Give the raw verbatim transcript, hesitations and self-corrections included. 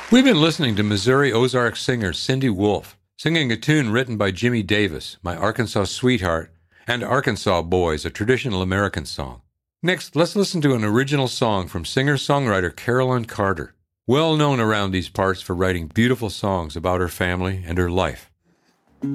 We've been listening to Missouri Ozark singer Cindy Wolf, singing a tune written by Jimmy Davis, My Arkansas Sweetheart, and Arkansas Boys, a traditional American song. Next, let's listen to an original song from singer-songwriter Carolyn Carter, well known around these parts for writing beautiful songs about her family and her life.